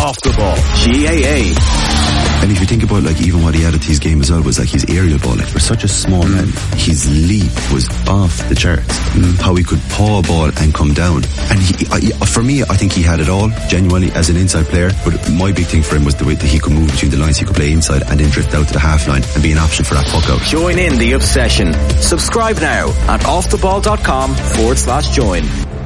Off the Ball, GAA. And if you think about like even what he added to his game as well was like his aerial ball. Like for such a small man, his leap was off the charts. How he could paw a ball and come down. And for me, I think he had it all, genuinely, as an inside player. But my big thing for him was the way that he could move between the lines. He could play inside and then drift out to the half line and be an option for that puck out. Join in the obsession. Subscribe now at offtheball.com/join.